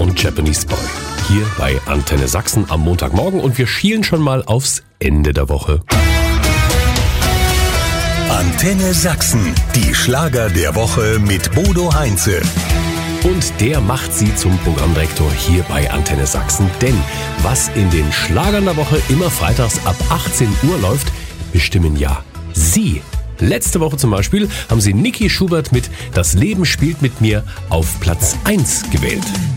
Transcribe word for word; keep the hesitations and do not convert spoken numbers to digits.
und Japanese Boy. Hier bei Antenne Sachsen am Montagmorgen und wir schielen schon mal aufs Ende der Woche. Antenne Sachsen, die Schlager der Woche mit Bodo Heinze. Und der macht Sie zum Programmdirektor hier bei Antenne Sachsen. Denn was in den Schlagern der Woche immer freitags ab achtzehn Uhr läuft, bestimmen ja Sie. Letzte Woche zum Beispiel haben Sie Niki Schubert mit Das Leben spielt mit mir auf Platz eins gewählt.